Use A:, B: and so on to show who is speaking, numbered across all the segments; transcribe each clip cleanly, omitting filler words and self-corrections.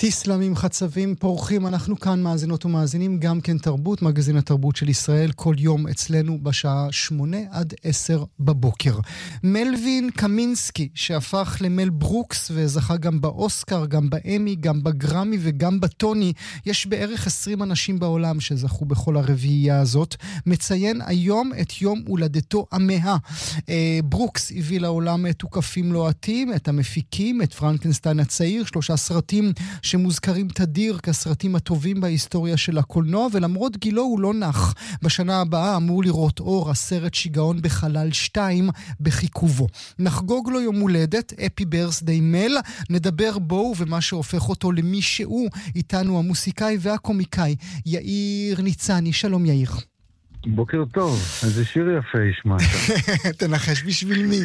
A: תסלמים חצבים פורחים, אנחנו כאן מאזינות ומאזינים, גם כן תרבות, מגזין התרבות של ישראל, כל יום אצלנו בשעה 8 עד 10 בבוקר. מלווין קמינסקי, שהפך למל ברוקס וזכה גם באוסקר, גם באמי, גם בגרמי וגם בטוני, יש בערך 20 אנשים בעולם שזכו בכל הרביעייה הזאת, מציין היום את יום הולדתו המאה. ברוקס הביא לעולם את תוקפים לוהטים, את המפיקים, את פרנקנסטיין הצעיר, 3 סרטים שמוזכרים תדיר כסרטים הטובים בהיסטוריה של הקולנוע, ולמרות גילו הוא לא נח. בשנה הבאה אמור לראות אור הסרט שיגעון בחלל 2 בחיכובו. נחגוג לו יום הולדת, אפי ברסדיי מל, נדבר בו ומה שהופך אותו למי שהוא. איתנו המוסיקאי והקומיקאי יאיר ניצני. שלום יאיר.
B: בוקר טוב, איזה שיר יפה ישמעת.
A: תנחש בשביל מי.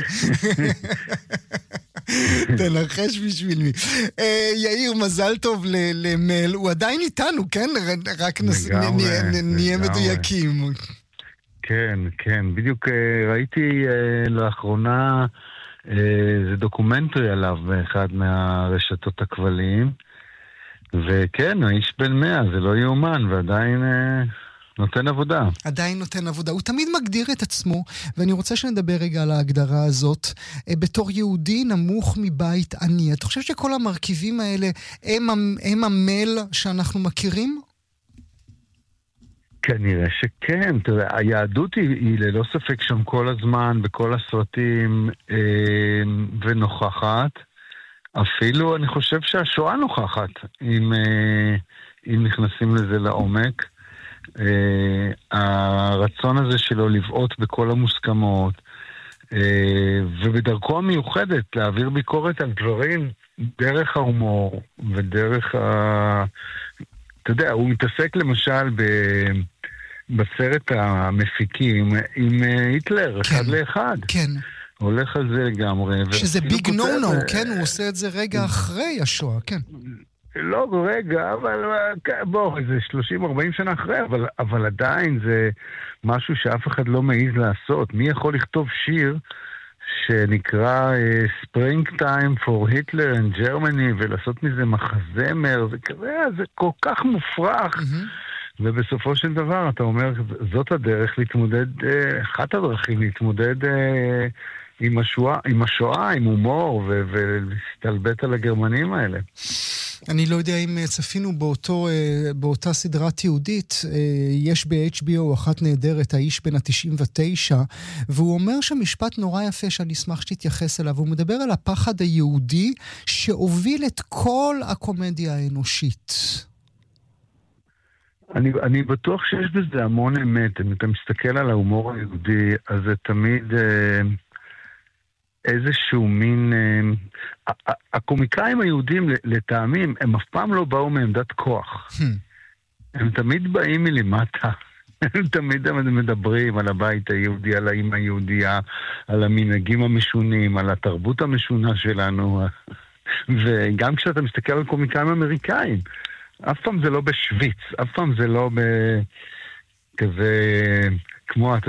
A: תנחש בשביל מי. יאיר, מזל טוב למל, הוא עדיין איתנו, כן? רק נהיה מדויקים.
B: כן, כן, בדיוק ראיתי לאחרונה זה דוקומנטרי עליו באחד מהרשתות הכבלים, וכן, האיש בן 100, זה לא יאומן, ועדיין נותן עבודה.
A: עדיין נותן עבודה. הוא תמיד מגדיר את עצמו, ואני רוצה שנדבר רגע על ההגדרה הזאת, בתור יהודי נמוך מבית עני. אתה חושב שכל המרכיבים האלה הם המל שאנחנו מכירים?
B: כנראה שכן. תראה, היהדות היא ללא ספק שם כל הזמן, בכל הסרטים, ונוכחת. אפילו אני חושב שהשואה נוכחת, אם נכנסים לזה לעומק. הרצון הזה שלו לבעוט בכל המוסכמות, ובדרכו המיוחדת להעביר ביקורת על דברים דרך ההומור ודרך אתה יודע, הוא מתעסק למשל בסרט המפיקים עם היטלר,
A: כן,
B: 1-1.
A: כן.
B: הולך על זה לגמרי.
A: שזה ביג נו-נו, כן? הוא עושה את זה רגע אחרי השואה, כן.
B: לא רגע, אבל בוא, זה 30-40 שנה אחרי, אבל עדיין זה משהו שאף אחד לא מעיז לעשות. מי יכול לכתוב שיר שנקרא Spring Time for Hitler and Germany ולעשות מזה מחזמר? זה כזה, זה כל כך מופרך. ובסופו של דבר אתה אומר, זאת הדרך להתמודד, אחת הדרכים להתמודד עם השואה, עם הומור, ולהסתלבט על הגרמנים האלה.
A: אני לא יודע אם צפינו באותה סדרה תיעודית, יש ב-HBO אחת נהדרת, האיש בן ה-99, והוא אומר שמשפט נורא יפה שאני אשמח שתתייחס אליו, הוא מדבר על הפחד היהודי שהוביל את כל הקומדיה האנושית.
B: אני בטוח שיש בזה המון אמת. אם אתה מסתכל על ההומור היהודי, אז זה תמיד איזשהו מין... הקומיקאים היהודים לטעמים, הם אף פעם לא באו מעמדת כוח. הם תמיד באים מלמטה. הם תמיד מדברים על הבית היהודי, על האמא היהודיה, על המנהגים המשונים, על התרבות המשונה שלנו. וגם כשאתה מסתכל על קומיקאים אמריקאים, אף פעם זה לא בשוויץ, אף פעם זה לא כזה כמו, אתה